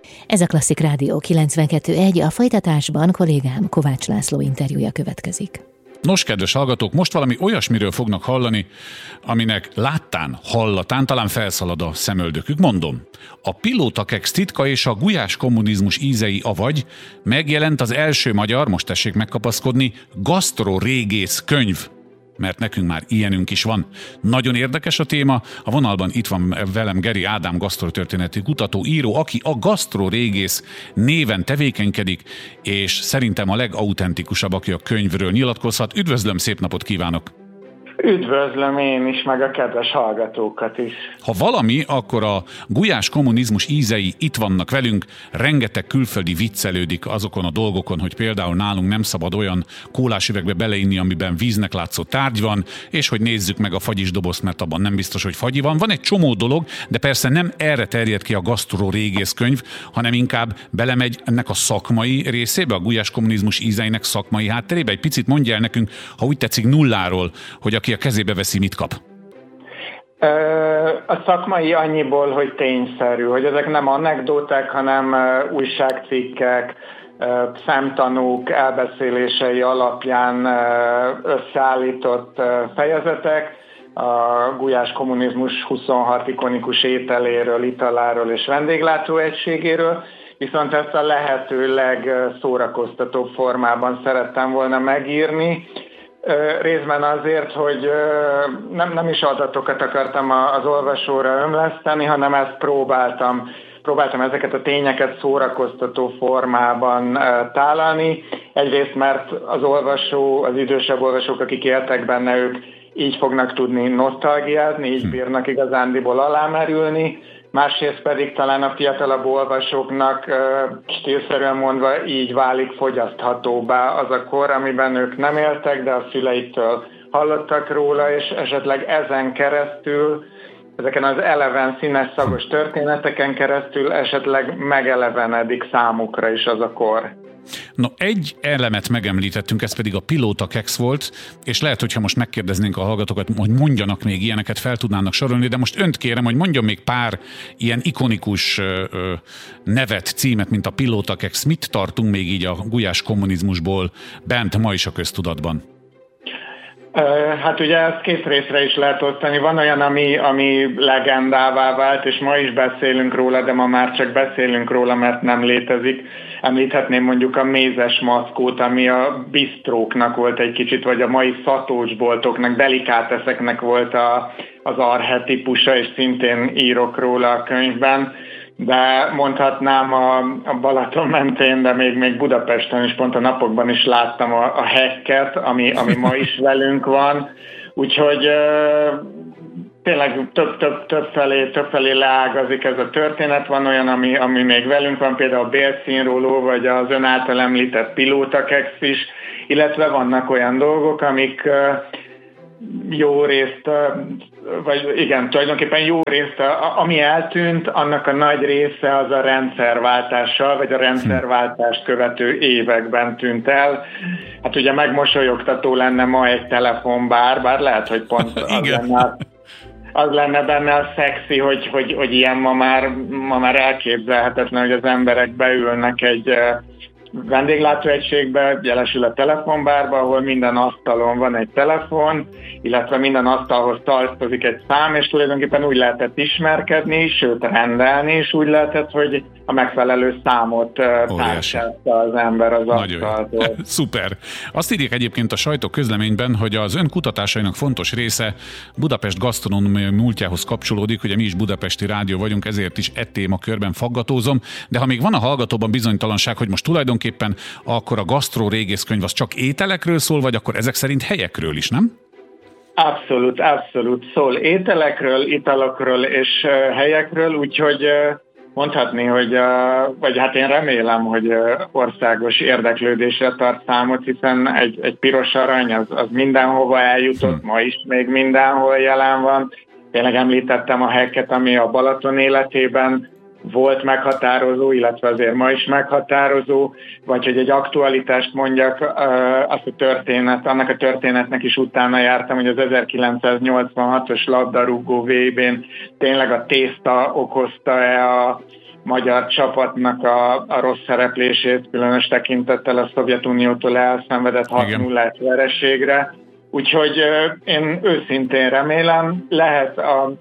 Ez a Klasszik Rádió 92.1, a folytatásban kollégám Kovács László interjúja következik. Nos, kedves hallgatók, most valami olyasmiről fognak hallani, aminek láttán, hallatán talán felszalad a szemöldökük. Mondom, a Pilóta-keksz titka és a gulyás kommunizmus ízei, avagy megjelent az első magyar, most tessék megkapaszkodni, gasztrorégész könyv. Mert nekünk már ilyenünk is van. Nagyon érdekes a téma. A vonalban itt van velem Geri Ádám, gasztrotörténeti kutató, író, aki a gasztrorégész néven tevékenykedik, és szerintem a legautentikusabb, aki a könyvről nyilatkozhat. Üdvözlöm, szép napot kívánok! Üdvözlöm én is, meg a kedves hallgatókat is. Ha valami, akkor a gulyás kommunizmus ízei itt vannak velünk, rengeteg külföldi viccelődik azokon a dolgokon, hogy például nálunk nem szabad olyan kólás üvegbe beleinni, amiben víznek látszó tárgy van, és hogy nézzük meg a fagyis dobozt, mert abban nem biztos, hogy fagyi van. Van egy csomó dolog, de persze nem erre terjed ki a gasztrorégész könyv, hanem inkább belemegy ennek a szakmai részébe, a gulyás kommunizmus ízeinek szakmai hátterébe. Egy picit mondja el nekünk, ha úgy tetszik, nulláról, hogy aki a kezébe veszi, mit kap? A szakmai annyiból, hogy tényszerű, hogy ezek nem anekdóták, hanem újságcikkek, szemtanúk elbeszélései alapján összeállított fejezetek, a gulyás kommunizmus 26 ikonikus ételéről, italáról és vendéglátóegységéről, viszont ezt a lehető legszórakoztatóbb formában szerettem volna megírni. Részben azért, hogy nem is adatokat akartam az olvasóra ömleszteni, hanem ezt próbáltam ezeket a tényeket szórakoztató formában tálalni. Egyrészt, mert az idősebb olvasók, akik éltek benne, ők így fognak tudni nosztalgiázni, így bírnak igazándiból alámerülni. Másrészt pedig talán a fiatalabb olvasóknak stílszerűen mondva így válik fogyaszthatóbbá az a kor, amiben ők nem éltek, de a szüleiktől hallottak róla, és esetleg ezen keresztül, ezeken az eleven, színes, szagos történeteken keresztül esetleg megelevenedik számukra is az a kor. No, egy elemet megemlítettünk, ez pedig a Pilóta-keksz volt, és lehet, hogyha most megkérdeznénk a hallgatókat, hogy mondjanak még ilyeneket, fel tudnának sorolni, de most önt kérem, hogy mondjon még pár ilyen ikonikus nevet, címet, mint a Pilóta-keksz. Mit tartunk még így a gulyás kommunizmusból bent ma is a köztudatban? Hát ugye ezt két részre is lehet osztani. Van olyan, ami legendává vált, és ma is beszélünk róla, de ma már csak beszélünk róla, mert nem létezik. Említhetném mondjuk a mézes maszkót, ami a bistróknak volt egy kicsit, vagy a mai szatócsboltoknak, delikáteszeknek volt az archetipusa, és szintén írok róla a könyvben. De mondhatnám a Balaton mentén, de még Budapesten is, pont a napokban is láttam a hekket, ami ma is velünk van. Úgyhogy tényleg többfelé leágazik ez a történet. Van olyan, ami még velünk van, például a bélszínróló, vagy az ön által említett Pilóta-keksz is, illetve vannak olyan dolgok, amik jó részt, vagy igen, tulajdonképpen jó részt, ami eltűnt, annak a nagy része az a rendszerváltással, vagy a rendszerváltást követő években tűnt el. Hát ugye megmosolyogtató lenne ma egy telefonbár, bár lehet, hogy pont az lenne benne a szexi, hogy ilyen ma már elképzelhetetlen, hogy az emberek beülnek egy vendéglátóegységbe, jelesül a telefonbárba, ahol minden asztalon van egy telefon, illetve minden asztalhoz tartozik egy szám, és tulajdonképpen úgy lehetett ismerkedni, sőt rendelni, és úgy lehetett, hogy a megfelelő számot társadta az ember az asztaltól. Szuper! Azt írják egyébként a sajtóközleményben, hogy az ön kutatásainak fontos része Budapest gasztronómiai múltjához kapcsolódik, ugye mi is budapesti rádió vagyunk, ezért is témakörben faggatózom, de ha még van a hallgatóban bizonytalanság, hogy most tulajdonképpen akkor a gasztrorégész könyv az csak ételekről szól, vagy akkor ezek szerint helyekről is, nem? Abszolút. Szól ételekről, italokról és helyekről, úgyhogy mondhatni, hogy, vagy hát én remélem, hogy országos érdeklődésre tart számot, hiszen egy piros arany az mindenhova eljutott, ma is még mindenhol jelen van. Tényleg említettem a hekket, ami a Balaton életében volt meghatározó, illetve azért ma is meghatározó, vagy hogy egy aktualitást mondjak, annak a történetnek is utána jártam, hogy az 1986-os labdarúgó VB-n tényleg a tészta okozta-e a magyar csapatnak a rossz szereplését, különös tekintettel a Szovjetuniótól elszenvedett 6-0 vereségre. Úgyhogy én őszintén remélem, lehet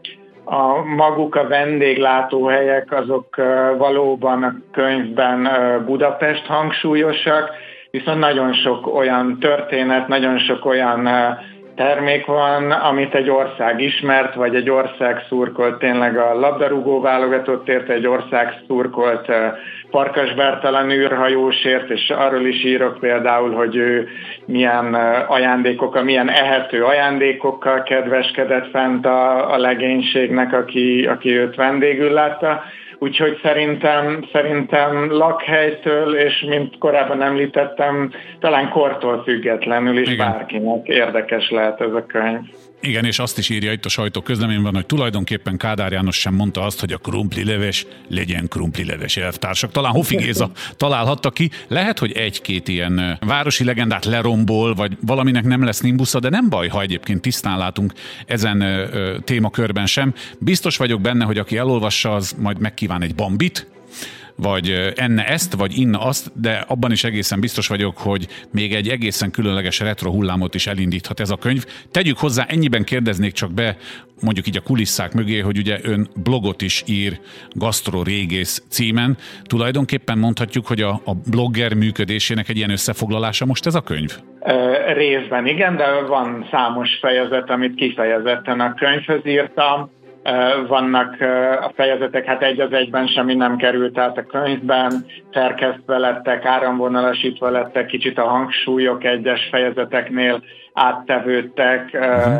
a maguk a vendéglátóhelyek, azok valóban a könyvben Budapest hangsúlyosak, viszont nagyon sok olyan történet, nagyon sok olyan termék van, amit egy ország ismert, vagy egy ország szurkolt tényleg a labdarúgó válogatottért, egy ország szurkolt Farkas Bertalan űrhajósért, és arról is írok például, hogy ő milyen milyen ehető ajándékokkal kedveskedett fent a legénységnek, aki őt vendégül látta. Úgyhogy szerintem lakhelytől, és mint korábban említettem, talán kortól függetlenül is bárkinek érdekes lehet ez a könyv. Igen, és azt is írja itt a sajtóközleményben, hogy tulajdonképpen Kádár János sem mondta azt, hogy a krumplileves legyen krumplileves, elvtársak. Talán Hofi Géza találhatta ki. Lehet, hogy egy-két ilyen városi legendát lerombol, vagy valaminek nem lesz nimbusza, de nem baj, ha egyébként tisztán látunk ezen témakörben sem. Biztos vagyok benne, hogy aki elolvassa, az majd megkíván egy Bambit, vagy enne ezt, vagy inna azt, de abban is egészen biztos vagyok, hogy még egy egészen különleges retro hullámot is elindíthat ez a könyv. Tegyük hozzá, ennyiben kérdeznék csak be, mondjuk így a kulisszák mögé, hogy ugye ön blogot is ír Gastrorégész címen. Tulajdonképpen mondhatjuk, hogy a blogger működésének egy ilyen összefoglalása most ez a könyv? Részben igen, de van számos fejezet, amit kifejezetten a könyvhöz írtam. Vannak a fejezetek, hát egy az egyben semmi nem került át a könyvben, szerkesztve lettek, áramvonalasítva lettek, kicsit a hangsúlyok egyes fejezeteknél áttevődtek,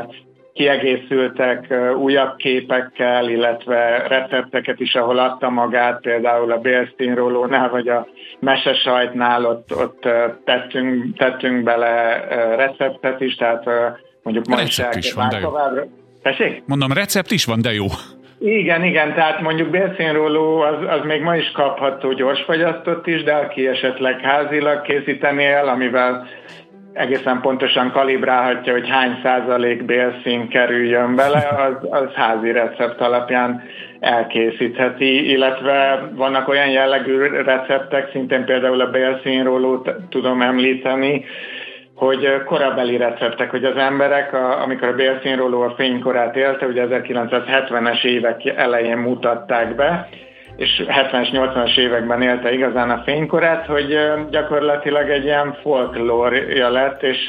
kiegészültek újabb képekkel, illetve recepteket is, ahol adta magát, például a Bélszínrólónál, vagy a Mesesajtnál ott tettünk bele receptet is, tehát mondjuk ma is elkezdve továbbra. Tessék? Mondom, recept is van, de jó. Igen, tehát mondjuk Bélszínróló az még ma is kapható gyorsfagyasztott is, de aki esetleg házilag készíteni el, amivel egészen pontosan kalibrálhatja, hogy hány százalék bélszín kerüljön bele, az házi recept alapján elkészítheti, illetve vannak olyan jellegű receptek, szintén például a Bélszínrólót tudom említeni, hogy korabeli receptek, hogy az emberek, amikor a Bélszínróló a fénykorát élte, ugye 1970-es évek elején mutatták be, és 70-es, 80-as években élte igazán a fénykorát, hogy gyakorlatilag egy ilyen folklórja lett, és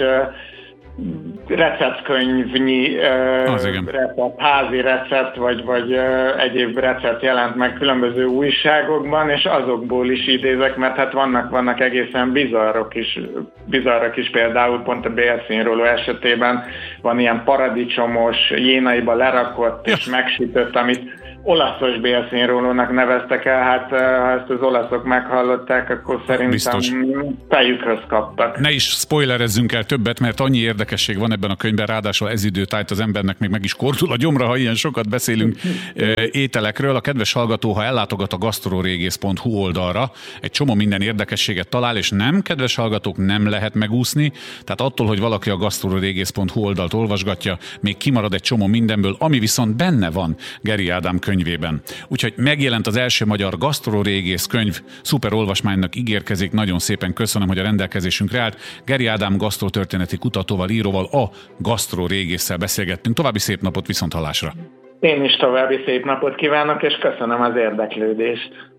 receptkönyvnyi házi recept, vagy egyéb recept jelent meg különböző újságokban, és azokból is idézek, mert hát vannak egészen bizarrok is, például pont a Bélszínróló esetében van ilyen paradicsomos, jénaiba lerakott és megsütött, amit olaszos Bélszínrólónak neveztek el, hát ha ezt az olaszok meghallották, akkor szerintem fejükhöz kaptak. Ne is spoilerezzünk el többet, mert annyi érdekesség van ebben a könyvben, ráadásul ez időtájt az embernek még meg is kordul a gyomra, ha ilyen sokat beszélünk ételekről. A kedves hallgató, ha ellátogat a gastrorégész.hu oldalra, egy csomó minden érdekességet talál, és nem, kedves hallgatók, nem lehet megúszni, tehát attól, hogy valaki a gastrorégész.hu oldalt olvasgatja, még kimarad egy csomó mindenből, ami viszont benne van Geri Ádám könyvében. Úgyhogy megjelent az első magyar gastrorégész könyv, szuper olvasmánynak ígérkezik, nagyon szépen köszönöm, hogy a rendelkezésünkre állt. Geri Ádám gasztrotörténeti kutatóval, íróval, a gastrorégésszel beszélgettünk. További szép napot, viszonthallásra! Én is további szép napot kívánok, és köszönöm az érdeklődést!